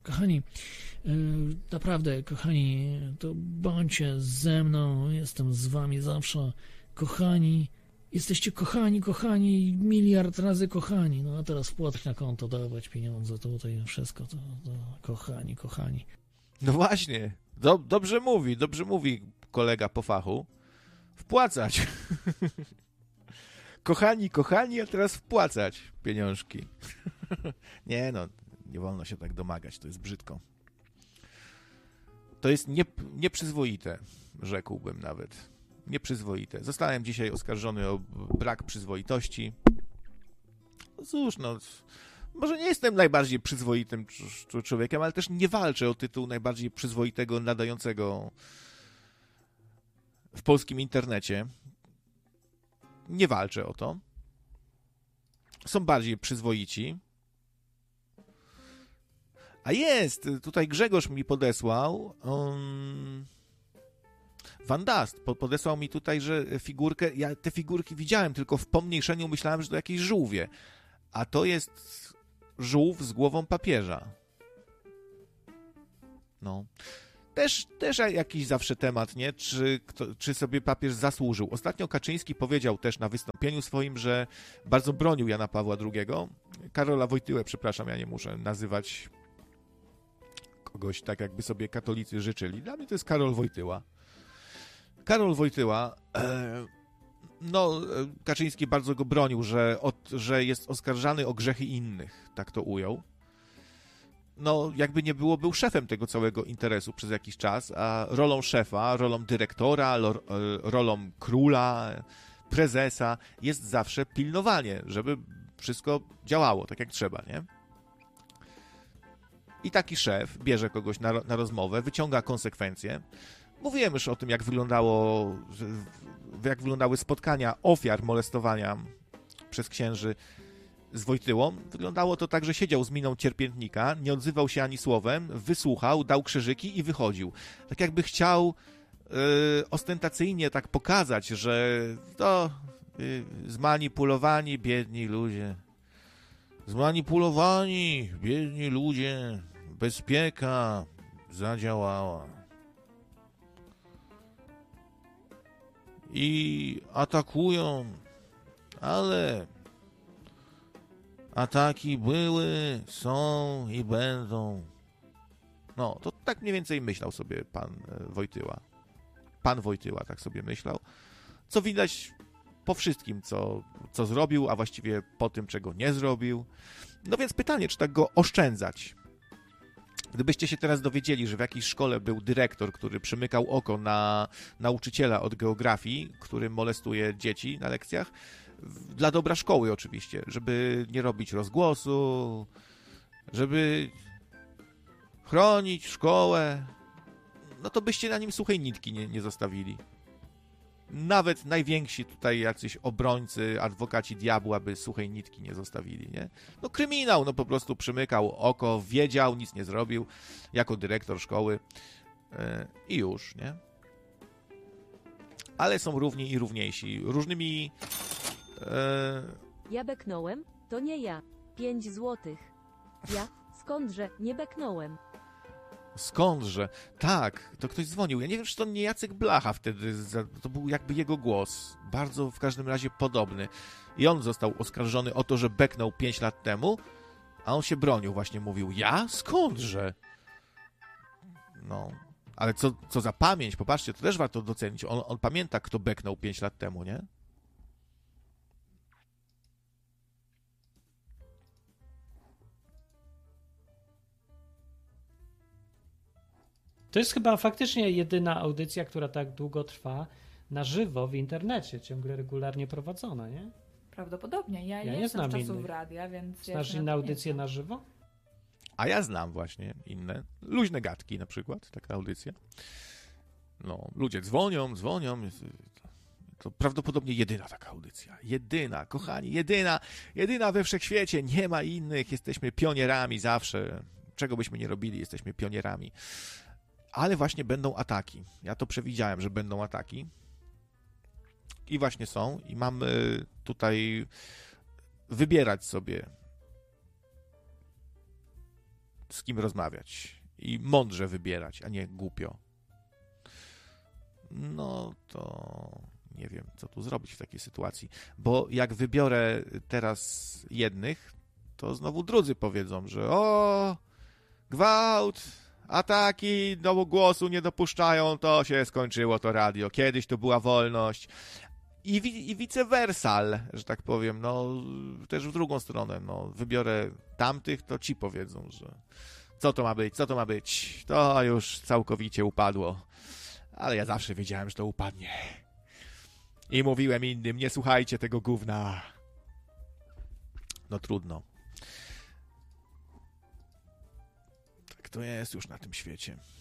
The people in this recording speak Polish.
Kochani, naprawdę, kochani, to bądźcie ze mną, jestem z wami zawsze, kochani, jesteście kochani, miliard razy kochani, no a teraz wpłat na konto, dawać pieniądze, to tutaj wszystko, to kochani. No właśnie, dobrze mówi kolega po fachu, wpłacać. Kochani, a teraz wpłacać pieniążki. Nie no, nie wolno się tak domagać, to jest brzydko. To jest nieprzyzwoite, rzekłbym nawet. Nieprzyzwoite. Zostałem dzisiaj oskarżony o brak przyzwoitości. Cóż, no, może nie jestem najbardziej przyzwoitym człowiekiem, ale też nie walczę o tytuł najbardziej przyzwoitego nadającego w polskim internecie. Nie walczę o to. Są bardziej przyzwoici. A jest, tutaj Grzegorz mi podesłał, Van Dast podesłał mi tutaj, że figurkę, ja te figurki widziałem, tylko w pomniejszeniu myślałem, że to jakieś żółwie. A to jest żółw z głową papieża. No. Też jakiś zawsze temat, nie? Czy sobie papież zasłużył. Ostatnio Kaczyński powiedział też na wystąpieniu swoim, że bardzo bronił Jana Pawła II. Karola Wojtyłę, przepraszam, ja nie muszę nazywać kogoś tak, jakby sobie katolicy życzyli. Dla mnie to jest Karol Wojtyła. Karol Wojtyła, Kaczyński bardzo go bronił, że jest oskarżany o grzechy innych, tak to ujął. No, jakby nie było, był szefem tego całego interesu przez jakiś czas, a rolą szefa, rolą dyrektora, rolą króla, prezesa jest zawsze pilnowanie, żeby wszystko działało tak, jak trzeba, nie? I taki szef bierze kogoś na rozmowę, wyciąga konsekwencje. Mówiłem już o tym, jak wyglądały spotkania ofiar molestowania przez księży z Wojtyłą. Wyglądało to tak, że siedział z miną cierpiętnika, nie odzywał się ani słowem, wysłuchał, dał krzyżyki i wychodził. Tak jakby chciał ostentacyjnie tak pokazać, że to zmanipulowani biedni ludzie. Zmanipulowani biedni ludzie. Bezpieka zadziałała. I atakują, ale ataki były, są i będą. No, to tak mniej więcej myślał sobie pan Wojtyła. Pan Wojtyła tak sobie myślał. Co widać po wszystkim, co zrobił, a właściwie po tym, czego nie zrobił. No więc pytanie, czy tak go oszczędzać? Gdybyście się teraz dowiedzieli, że w jakiejś szkole był dyrektor, który przymykał oko na nauczyciela od geografii, który molestuje dzieci na lekcjach, dla dobra szkoły oczywiście, żeby nie robić rozgłosu, żeby chronić szkołę, no to byście na nim suchej nitki nie zostawili. Nawet najwięksi tutaj jacyś obrońcy, adwokaci diabła by suchej nitki nie zostawili, nie? No kryminał, no po prostu przymykał oko, wiedział, nic nie zrobił, jako dyrektor szkoły i już, nie? Ale są równi i równiejsi. Różnymi... Ja beknąłem? To nie ja. 5 złotych. Ja? Skądże? Nie beknąłem. Skądże? Tak, to ktoś dzwonił. Ja nie wiem, czy to nie Jacek Blacha wtedy, to był jakby jego głos. Bardzo w każdym razie podobny. I on został oskarżony o to, że beknął 5 lat temu, a on się bronił, właśnie mówił, ja? Skądże? No, ale co za pamięć, popatrzcie, to też warto docenić. On pamięta, kto beknął 5 lat temu, nie? To jest chyba faktycznie jedyna audycja, która tak długo trwa na żywo w internecie, ciągle regularnie prowadzona, nie? Prawdopodobnie. Ja nie znam znam czasów innych. radia, więc... Znasz inne audycje na żywo? A ja znam właśnie inne. Luźne gadki na przykład, taka audycja. No, ludzie dzwonią. To prawdopodobnie jedyna taka audycja. Jedyna, kochani, jedyna we wszechświecie. Nie ma innych. Jesteśmy pionierami zawsze. Czego byśmy nie robili, jesteśmy pionierami. Ale właśnie będą ataki. Ja to przewidziałem, że będą ataki. I właśnie są. I mamy tutaj wybierać sobie z kim rozmawiać i mądrze wybierać, a nie głupio. No to nie wiem, co tu zrobić w takiej sytuacji, bo jak wybiorę teraz jednych, to znowu drudzy powiedzą, że gwałt, ataki, do głosu nie dopuszczają, to się skończyło to radio, kiedyś to była wolność. I vice versa, że tak powiem, no też w drugą stronę, no wybiorę tamtych, to ci powiedzą, że co to ma być, to już całkowicie upadło, ale ja zawsze wiedziałem, że to upadnie i mówiłem innym, nie słuchajcie tego gówna. No trudno. Tak to jest już na tym świecie.